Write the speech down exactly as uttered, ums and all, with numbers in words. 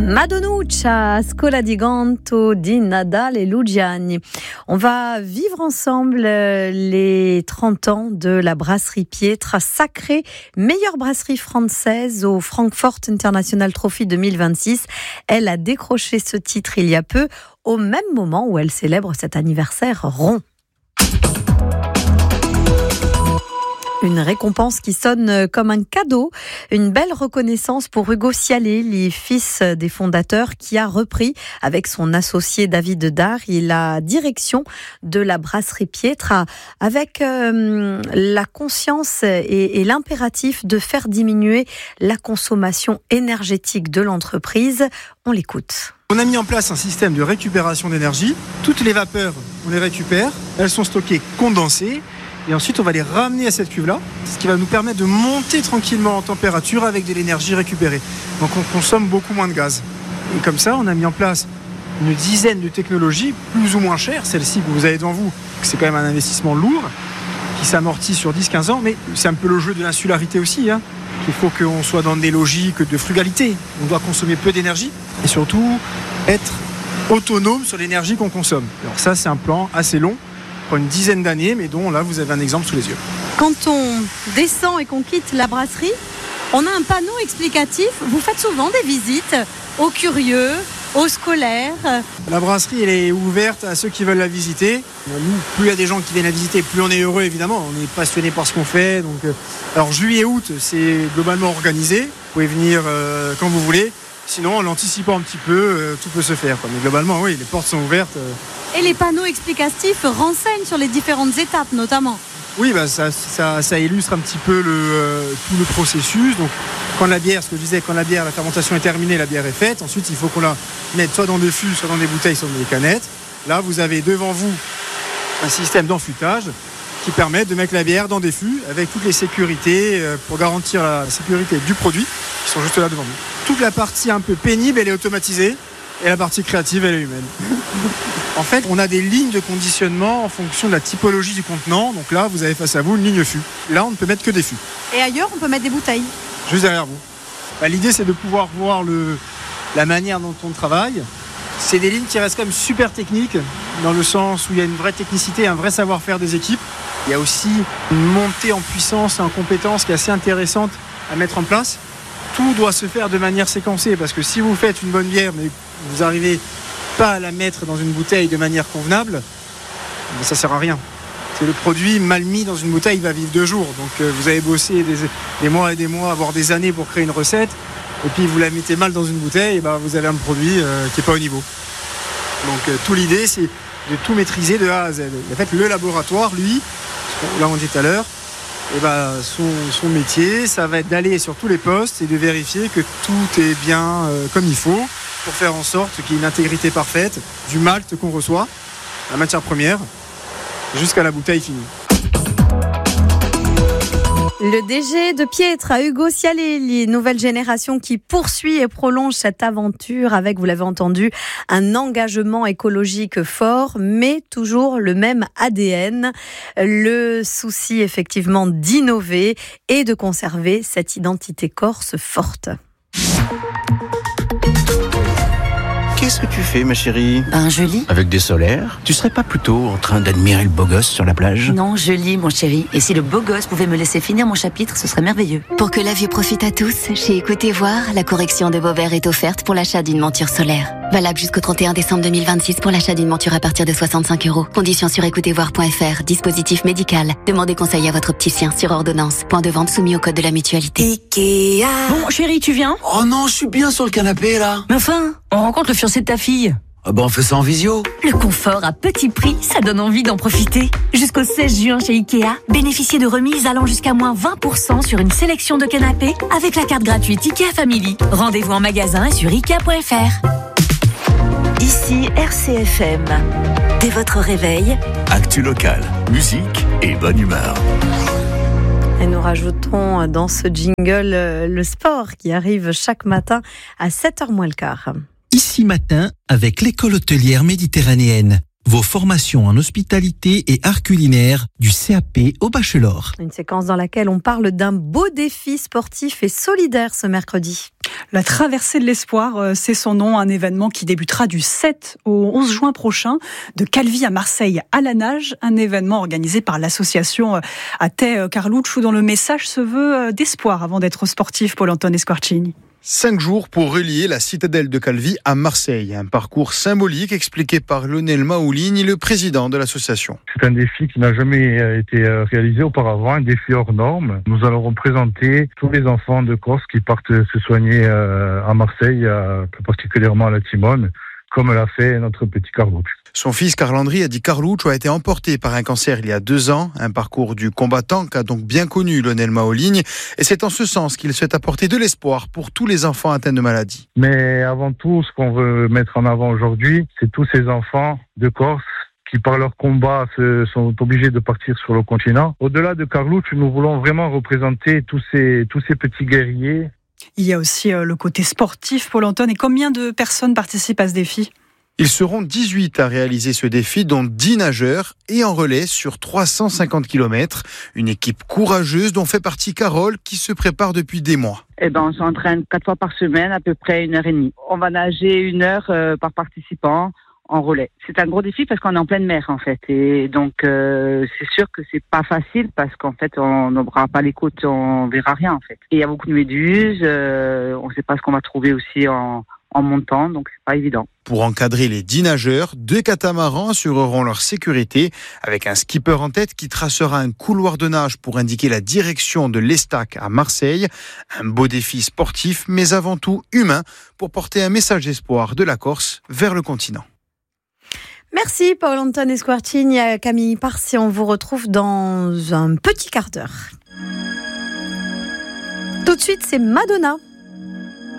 Madonuccia, Scuola di Canto di Nadale Lugiani. On va vivre ensemble les trente ans de la brasserie Pietra, sacrée meilleure brasserie française au Frankfurt International Trophy deux mille vingt-six. Elle a décroché ce titre il y a peu, au même moment où elle célèbre cet anniversaire rond. Une récompense qui sonne comme un cadeau, une belle reconnaissance pour Ugo Cialelli, fils des fondateurs, qui a repris avec son associé David Dari la direction de la brasserie Pietra avec euh, la conscience et, et l'impératif de faire diminuer la consommation énergétique de l'entreprise. On l'écoute. On a mis en place un système de récupération d'énergie. Toutes les vapeurs, on les récupère. Elles sont stockées condensées. Et ensuite, on va les ramener à cette cuve-là, ce qui va nous permettre de monter tranquillement en température avec de l'énergie récupérée. Donc, on consomme beaucoup moins de gaz. Et comme ça, on a mis en place une dizaine de technologies, plus ou moins chères. Celle-ci que vous avez devant vous, c'est quand même un investissement lourd, qui s'amortit sur dix à quinze ans. Mais c'est un peu le jeu de l'insularité aussi, hein. Il faut qu'on soit dans des logiques de frugalité. On doit consommer peu d'énergie et surtout être autonome sur l'énergie qu'on consomme. Alors ça, c'est un plan assez long, une dizaine d'années, mais dont là vous avez un exemple sous les yeux. Quand on descend et qu'on quitte la brasserie, on a un panneau explicatif. Vous faites souvent des visites aux curieux, aux scolaires. La brasserie, elle est ouverte à ceux qui veulent la visiter. Nous, plus il y a des gens qui viennent la visiter, plus on est heureux évidemment. On est passionné par ce qu'on fait. Donc, euh, alors juillet, août, c'est globalement organisé. Vous pouvez venir euh, quand vous voulez. Sinon, en l'anticipant un petit peu, euh, tout peut se faire, quoi. Mais globalement, oui, les portes sont ouvertes. Euh... Et les panneaux explicatifs renseignent sur les différentes étapes, notamment. Oui, bah, ça, ça, ça illustre un petit peu le, euh, tout le processus. Donc, quand la bière, ce que je disais, quand la bière, la fermentation est terminée, la bière est faite. Ensuite, il faut qu'on la mette soit dans des fûts, soit dans des bouteilles, soit dans des canettes. Là, vous avez devant vous un système d'enfûtage qui permet de mettre la bière dans des fûts avec toutes les sécurités euh, pour garantir la sécurité du produit qui sont juste là devant nous. Toute la partie un peu pénible, elle est automatisée et la partie créative, elle est humaine. En fait, on a des lignes de conditionnement en fonction de la typologie du contenant. Donc là, vous avez face à vous une ligne fût. Là, on ne peut mettre que des fûts. Et ailleurs, on peut mettre des bouteilles. Juste derrière vous. Bah, l'idée, c'est de pouvoir voir le, la manière dont on travaille. C'est des lignes qui restent quand même super techniques, dans le sens où il y a une vraie technicité, un vrai savoir-faire des équipes. Il y a aussi une montée en puissance et en compétence qui est assez intéressante à mettre en place. Tout doit se faire de manière séquencée, parce que si vous faites une bonne bière, mais vous n'arrivez pas à la mettre dans une bouteille de manière convenable, ça ne sert à rien. C'est le produit mal mis dans une bouteille, il va vivre deux jours. Donc euh, vous avez bossé des, des mois et des mois, voire des années pour créer une recette, et puis vous la mettez mal dans une bouteille, et ben vous avez un produit euh, qui n'est pas au niveau. Donc euh, tout l'idée, c'est de tout maîtriser de A à Z. En fait, le laboratoire, lui, là on dit tout à l'heure, et ben, son, son métier, ça va être d'aller sur tous les postes et de vérifier que tout est bien euh, comme il faut, pour faire en sorte qu'il y ait une intégrité parfaite du malt qu'on reçoit, la matière première, jusqu'à la bouteille finie. Le D G de Pietra, Ugo Cialelli, nouvelle génération qui poursuit et prolonge cette aventure avec, vous l'avez entendu, un engagement écologique fort, mais toujours le même A D N. Le souci, effectivement, d'innover et de conserver cette identité corse forte. Qu'est-ce que tu fais, ma chérie ? Ben, je lis. Avec des solaires ? Tu serais pas plutôt en train d'admirer le beau gosse sur la plage ? Non, je lis, mon chéri. Et si le beau gosse pouvait me laisser finir mon chapitre, ce serait merveilleux. Pour que la vue profite à tous, chez Écoutez Voir, la correction de vos verres est offerte pour l'achat d'une monture solaire. Valable jusqu'au trente et un décembre deux mille vingt-six pour l'achat d'une monture à partir de soixante-cinq euros. Conditions sur écoutez voir point f r. Dispositif médical. Demandez conseil à votre opticien sur ordonnance. Point de vente soumis au code de la mutualité. Ikea. Bon, chéri, tu viens ? Oh non, je suis bien sur le canapé, là. Mais enfin, on rencontre le fiancé de ta fille. Ah ben, on fait ça en visio. Le confort à petit prix, ça donne envie d'en profiter. Jusqu'au seize juin chez Ikea, bénéficiez de remises allant jusqu'à moins vingt pour cent sur une sélection de canapés avec la carte gratuite Ikea Family. Rendez-vous en magasin et sur ikea point f r. Ici R C F M. Dès votre réveil, actu local, musique et bonne humeur. Et nous rajoutons dans ce jingle le sport qui arrive chaque matin à sept heures moins le quart. Ici matin avec l'école hôtelière méditerranéenne. Vos formations en hospitalité et art culinaire du C A P au bachelor. Une séquence dans laquelle on parle d'un beau défi sportif et solidaire ce mercredi. La traversée de l'espoir, c'est son nom, un événement qui débutera du sept au onze juin prochain, de Calvi à Marseille à la nage, un événement organisé par l'association Ate Carluccio dont le message se veut d'espoir avant d'être sportif, Paul-Antoine Esquarcini. Cinq jours pour relier la citadelle de Calvi à Marseille. Un parcours symbolique expliqué par Lionel Maouligne, le président de l'association. C'est un défi qui n'a jamais été réalisé auparavant, un défi hors norme. Nous allons représenter tous les enfants de Corse qui partent se soigner à Marseille, plus particulièrement à la Timone, comme l'a fait notre petit Carluccio. Son fils Carl-André a dit Carluccio a été emporté par un cancer il y a deux ans, un parcours du combattant qu'a donc bien connu Lionel Maouligne, et c'est en ce sens qu'il souhaite apporter de l'espoir pour tous les enfants atteints de maladie. Mais avant tout, ce qu'on veut mettre en avant aujourd'hui, c'est tous ces enfants de Corse qui par leur combat se, sont obligés de partir sur le continent. Au-delà de Carluccio, nous voulons vraiment représenter tous ces, tous ces petits guerriers. Il y a aussi le côté sportif, Paul-Antoine, et combien de personnes participent à ce défi ? Ils seront dix-huit à réaliser ce défi, dont dix nageurs et en relais sur trois cent cinquante kilomètres. Une équipe courageuse dont fait partie Carole qui se prépare depuis des mois. Eh ben, on s'entraîne quatre fois par semaine, à peu près une heure et demie. On va nager une heure euh, par participant en relais. C'est un gros défi parce qu'on est en pleine mer en fait. Et donc euh, c'est sûr que c'est pas facile parce qu'en fait on n'aura pas les côtes, on verra rien en fait. Et il y a beaucoup de méduses, euh, on ne sait pas ce qu'on va trouver aussi en... en montant, donc c'est pas évident. Pour encadrer les dix nageurs, deux catamarans assureront leur sécurité avec un skipper en tête qui tracera un couloir de nage pour indiquer la direction de l'Estac à Marseille. Un beau défi sportif, mais avant tout humain, pour porter un message d'espoir de la Corse vers le continent. Merci Paul-Antoine Esquarcini, Camille Parsi. On vous retrouve dans un petit quart d'heure. Tout de suite, c'est Madonna.